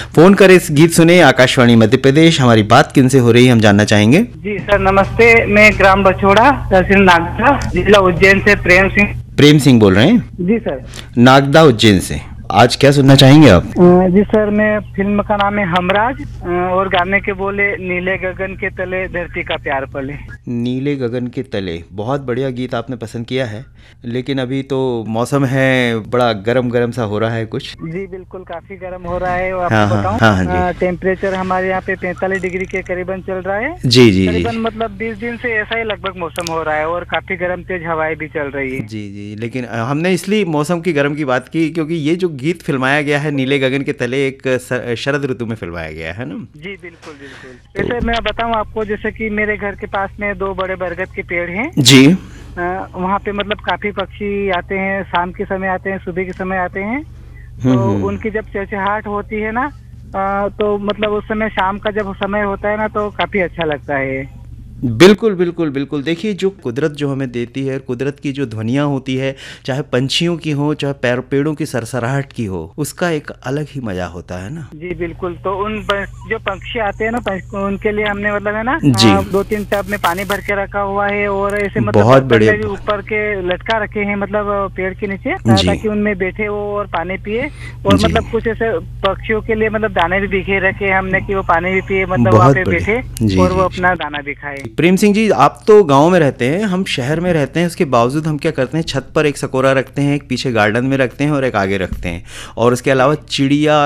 Phone कर इस गीत सुने। आकाशवाणी मध्य प्रदेश। हमारी बात किनसे हो रही है हम जानना चाहेंगे। जी सर नमस्ते, मैं ग्राम बछोड़ा तहसील नागदा जिला उज्जैन से प्रेम सिंह बोल रहे हैं। जी सर। नागदा उज्जैन से। आज क्या सुनना चाहेंगे आप? जी सर, मैं फिल्म का नाम है हमराज और गाने के बोले नीले गगन के तले धरती का प्यार पले। नीले गगन के तले, बहुत बढ़िया गीत आपने पसंद किया है। लेकिन अभी तो मौसम है बड़ा गरम गरम सा हो रहा है कुछ। जी बिल्कुल, काफी गर्म हो रहा है। और हाँ, आपको हाँ, बताऊं, हाँ जी। टेम्परेचर हमारे यहाँ पे 45 डिग्री के करीबन चल रहा है। जी जी जी। करीबन मतलब 20 दिन से ऐसा ही लगभग मौसम हो रहा है और काफी गर्म तेज हवाएं भी चल रही है। जी जी। लेकिन हमने इसलिए मौसम की गर्म की बात की क्योंकि ये जो गीत फिल्माया गया है नीले गगन के तले एक शरद ऋतु में फिल्माया गया है ना। जी बिल्कुल बिल्कुल। जैसे मैं बताऊं आपको, जैसे कि मेरे घर के पास में 2 बड़े बरगद के पेड़ हैं जी। वहाँ पे मतलब काफी पक्षी आते हैं, शाम के समय आते हैं, सुबह के समय आते हैं। तो उनकी जब चहचहाहट होती है ना, तो मतलब उस समय शाम का जब समय होता है ना, तो काफी अच्छा लगता है। बिल्कुल बिल्कुल बिल्कुल। देखिए जो कुदरत जो हमें देती है, कुदरत की जो ध्वनियाँ होती है, चाहे पंछियों की हो चाहे पेड़ों की सरसराहट की हो, उसका एक अलग ही मजा होता है ना। जी बिल्कुल। तो उन जो पक्षी आते हैं ना, उनके लिए हमने मतलब है ना जी। 2-3 टब में पानी भर के रखा हुआ है और ऐसे मतलब बहुत बर्तन बढ़िया। में भी ऊपर के लटका रखे हैं, मतलब पेड़ के नीचे, जी। ताकि उनमें बैठे वो और पानी पिए। और जी। मतलब कुछ ऐसे पक्षियों के लिए मतलब दाने भी बिखेर रखे हमने कि वो पानी भी पिए, मतलब वहाँ बहुत पे बढ़िया। बैठे जी और जी वो जी। अपना दाना भी खाए। प्रेम सिंह जी, आप तो गांव में रहते हैं, हम शहर में रहते हैं। उसके बावजूद हम क्या करते हैं, छत पर एक सकोरा रखते हैं, एक पीछे गार्डन में रखते हैं और एक आगे रखते हैं। और उसके अलावा चिड़िया,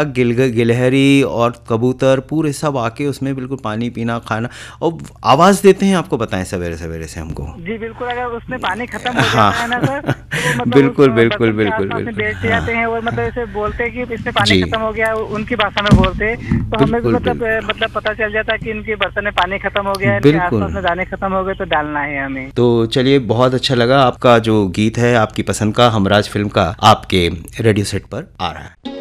गिलहरी और कबूतर पूरे सब आके उसमें बिल्कुल पानी पीना, खाना और आवाज़ देते हैं। आपको बताएं सवेरे सवेरे से हमको। जी बिल्कुल। अगर उसमें पानी खत्म हो हाँ। जाता है ना सर, तो मतलब बिल्कुल उस बिल्कुल बर्तन के बिल्कुल आसपास में बिल्कुल। बैठ हाँ। जाते हैं और मतलब ऐसे बोलते हैं कि इसमें पानी जी। खत्म हो गया, उनकी भाषा में बोलते हैं। तो हमें भी बिल्कुल मतलब बिल्कुल मतलब पता चल जाता है कि इनके बर्तन में पानी खत्म हो गया है, इनके बिल्कुल। आसपास में दाने खत्म हो गए, तो डालना है हमें। तो चलिए, बहुत अच्छा लगा। आपका जो गीत है आपकी पसंद का हमराज फिल्म का आपके रेडियो सेट पर आ रहा है।